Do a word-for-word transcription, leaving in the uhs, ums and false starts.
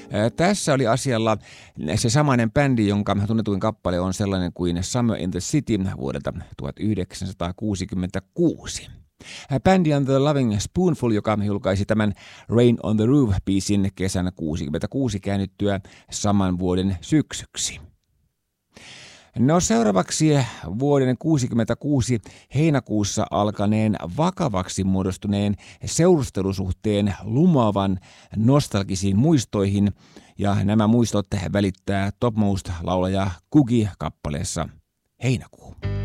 Tässä oli asialla se samainen bändi, jonka tunnetuin kappale on sellainen kuin Summer in the City vuodelta tuhatyhdeksänsataakuusikymmentäkuusi. Bändi on The Loving Spoonful, joka julkaisi tämän Rain on the Roof-biisin kesänä kuusikymmentäkuusi käännyttyä saman vuoden syksyksi. No seuraavaksi vuoden kuusikymmentäkuusi heinäkuussa alkaneen vakavaksi muodostuneen seurustelusuhteen lumaavan nostalgisiin muistoihin, ja nämä muistot välittää Topmost-laulaja Kugi kappaleessa Heinäkuu.